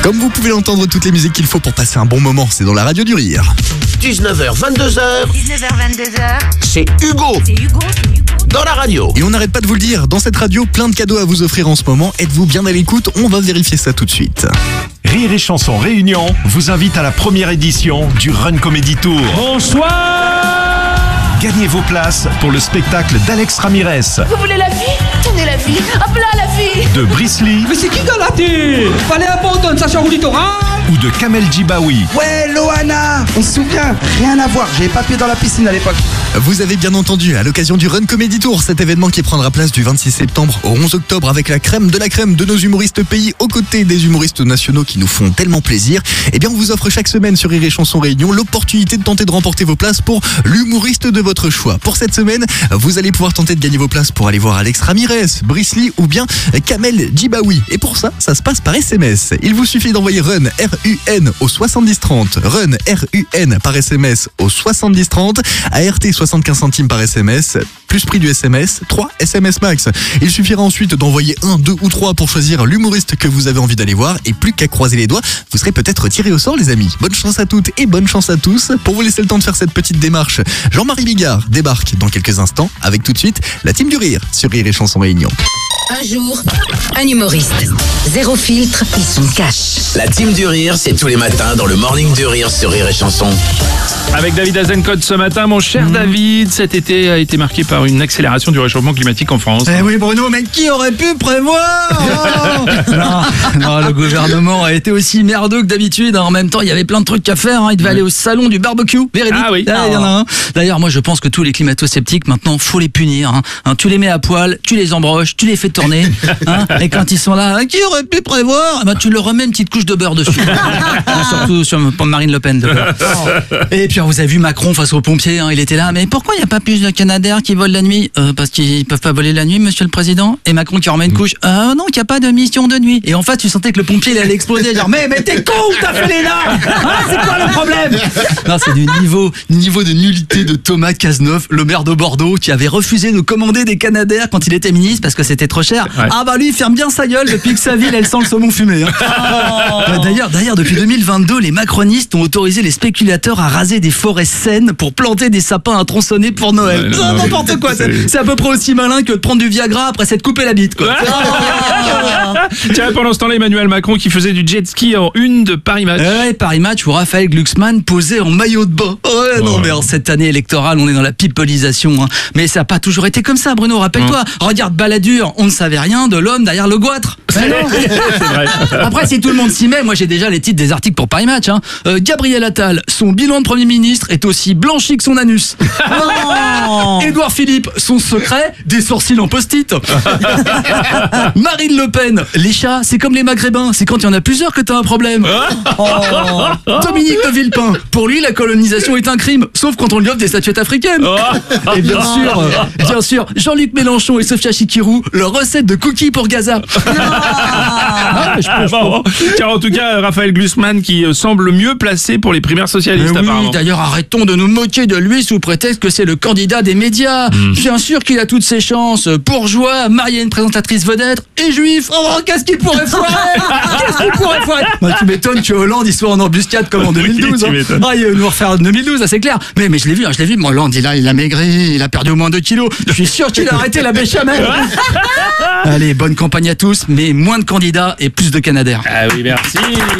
Comme vous pouvez l'entendre, toutes les musiques qu'il faut pour passer un bon moment, c'est dans la radio du rire. 19h, 22h, 19h, 22h, c'est Hugo c'est Hugo. dans la radio. Et on n'arrête pas de vous le dire, dans cette radio, plein de cadeaux à vous offrir en ce moment. Êtes-vous bien à l'écoute? On va vérifier ça tout de suite. Rire et Chanson Réunion vous invite à la première édition du Run Comedy Tour. Bonsoir. Gagnez vos places pour le spectacle d'Alex Ramirez, Vous voulez la vie? Tenez la vie. Hop là, la vie. de Bruce Lee Mais c'est qui dans la tête? Fallait abandonner ça sur le littoral. ou de Kamel Djibaoui. Ouais, Loana, on se souvient, rien à voir, j'avais pas pied dans la piscine à l'époque. Vous avez bien entendu, à l'occasion du Run Comedy Tour, cet événement qui prendra place du 26 septembre au 11 octobre avec la crème de nos humoristes pays aux côtés des humoristes nationaux qui nous font tellement plaisir. Eh bien, on vous offre chaque semaine sur Rire et Chanson Réunion l'opportunité de tenter de remporter vos places pour l'humoriste de votre choix. Pour cette semaine, vous allez pouvoir tenter de gagner vos places pour aller voir Alex Ramirez, Bruce Lee ou bien Kamel Djibaoui. Et pour ça, ça se passe par SMS. Il vous suffit d'envoyer RUN, R-U-N au 7030, RUN, R-U-N par SMS au 7030, ART 75 centimes par SMS, plus prix du SMS, 3 SMS max. Il suffira ensuite d'envoyer 1, 2 ou 3 pour choisir l'humoriste que vous avez envie d'aller voir et plus qu'à croiser les doigts, vous serez peut-être tiré au sort les amis. Bonne chance à toutes et bonne chance à tous. Pour vous laisser le temps de faire cette petite démarche, Jean-Marie Bigard débarque dans quelques instants avec tout de suite la team du rire sur Rire et Chanson Réunion. Un jour, un humoriste. Zéro filtre, il se cache. La team du rire, c'est tous les matins dans le Morning du rire sur Rire et Chanson. Avec David Azencott ce matin, mon cher David, cet été a été marqué par une accélération du réchauffement climatique en France. Eh oui Bruno, mais qui aurait pu prévoir? non, le gouvernement a été aussi merdeux que d'habitude. En même temps, il y avait plein de trucs à faire. Il devait aller au salon du barbecue. Véridique. Ah oui. Il y en a un. D'ailleurs, moi, je pense que tous les climato-sceptiques, maintenant, faut les punir. Tu les mets à poil, tu les embroches, tu les fais tourner. Et quand ils sont là, qui aurait pu prévoir? Tu leur remets une petite couche de beurre dessus. Surtout sur Marine Le Pen. De beurre. Et puis, vous avez vu Macron face aux pompiers. Il était là. Mais pourquoi il n'y a pas plus de Canadair qui volent la nuit? Parce qu'ils peuvent pas voler la nuit, monsieur le président. Et Macron qui remet une couche. Non, qu'il n'y a pas de mission de nuit. Et en fait, tu sentais que le pompier il allait exploser. Genre, mais t'es con, t'as fait les là. C'est quoi le problème? Non, c'est du niveau de nullité de Thomas Cazeneuve, le maire de Bordeaux, qui avait refusé de commander des Canadair quand il était ministre parce que c'était trop cher. Ouais. Lui, il ferme bien sa gueule depuis que sa ville, elle sent le saumon fumé. D'ailleurs, depuis 2022, les macronistes ont autorisé les spéculateurs à raser des forêts saines pour planter des sapins à tronçonner pour Noël. N'importe quoi. C'est à peu près aussi malin que de prendre du Viagra après s'être coupé la bite, quoi. Tiens, pendant ce temps-là, Emmanuel Macron qui faisait du jet ski en une de Paris Match. Ouais, Paris Match où Raphaël Glucksmann posait en maillot de bain. Mais en cette année électorale, on est dans la pipolisation. Mais ça n'a pas toujours été comme ça, Bruno. Rappelle-toi, regarde Balladur, on ne savait rien de l'homme derrière le goitre. C'est vrai. Après, si tout le monde s'y met, moi j'ai déjà les titres des articles pour Paris Match. Gabriel Attal, son bilan de Premier ministre est aussi blanchi que son anus. Édouard Philippe, son secret, des sourcils en post-it. Marine Le Pen, les chats, c'est comme les maghrébins, c'est quand il y en a plusieurs que t'as un problème. Dominique de Villepin, pour lui la colonisation est un crime, sauf quand on lui offre des statuettes africaines. Et bien sûr, Jean-Luc Mélenchon et Sofia Chikirou, leur recette de cookies pour Gaza. Tiens, en tout cas, Raphaël Glucksmann qui semble mieux placé pour les primaires socialistes, apparemment. D'ailleurs, arrêtons de nous moquer de lui sous prétexte que c'est le candidat des médias. Bien sûr qu'il a toutes ses chances. Bourgeois, marié à une présentatrice vedette et juif. Qu'est-ce qu'il pourrait foirer? Tu m'étonnes que Hollande il soit en embuscade comme en 2012. Oui, tu m'étonnes. Il va nous refaire en 2012, ça c'est clair. Mais je l'ai vu. Hollande, il a maigri, il a perdu au moins 2 kilos. Je suis sûr qu'il a arrêté la béchamel. Allez, bonne campagne à tous, mais moins de candidats et plus de Canadair. Ah oui, merci.